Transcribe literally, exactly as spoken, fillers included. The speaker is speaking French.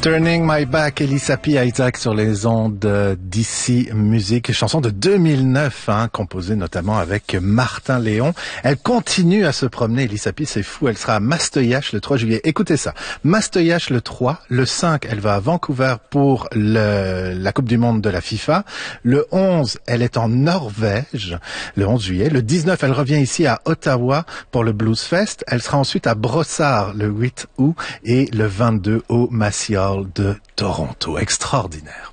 Turning My Back, Elissa P. Isaac sur les ondes d'ici Musique, chanson de deux mille neuf, hein, composée notamment avec Martin Léon. Elle continue à se promener, Elissa P, c'est fou, elle sera à Mastoyache le trois juillet. Écoutez ça, Mastoyache le trois, le cinq, elle va à Vancouver pour le, la Coupe du Monde de la FIFA. Le onze, elle est en Norvège, le onze juillet. Le dix-neuf, elle revient ici à Ottawa pour le Blues Fest. Elle sera ensuite à Brossard le huit août et le vingt-deux au Massey Hall de Toronto. Extraordinaire.